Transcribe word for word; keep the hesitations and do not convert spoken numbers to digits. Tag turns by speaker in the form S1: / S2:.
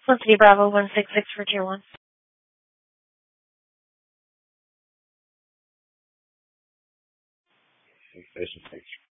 S1: Felicity Bravo one six six for tier one.
S2: Station six.